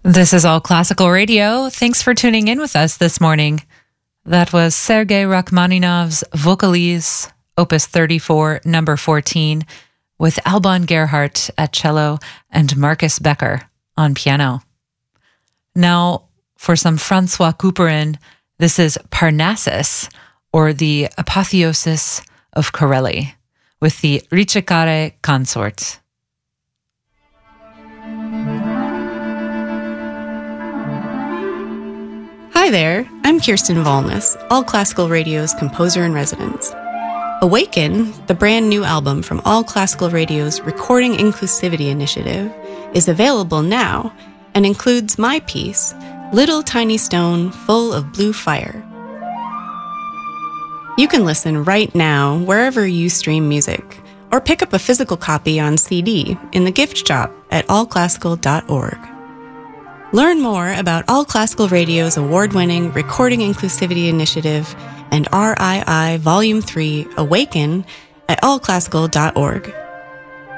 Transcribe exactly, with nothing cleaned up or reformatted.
This is All Classical Radio. Thanks for tuning in with us this morning. That was Sergei Rachmaninoff's Vocalise, Opus thirty-four, number fourteen, with Alban Gerhardt at cello and Marcus Becker on piano. Now, for some Francois Couperin, this is Parnassus, or the Apotheosis of Corelli, with the Ricercare Consort. Hi there, I'm Kirsten Volness, All Classical Radio's composer-in-residence. Awaken, the brand new album from All Classical Radio's Recording Inclusivity Initiative, is available now and includes my piece, Little Tiny Stone Full of Blue Fire. You can listen right now wherever you stream music, or pick up a physical copy on C D in the gift shop at all classical dot org. Learn more about All Classical Radio's award-winning Recording Inclusivity Initiative and R I I Volume three Awaken at all classical dot org.